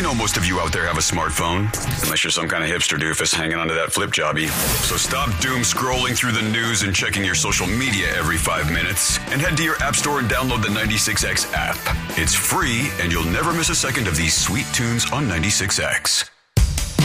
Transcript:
We know most of you out there have a smartphone, unless you're some kind of hipster doofus hanging onto that flip jobby. So stop doom scrolling through the news and checking your social media every 5 minutes, and head to your app store and download the 96X app. It's free, and you'll never miss a second of these sweet tunes on 96X.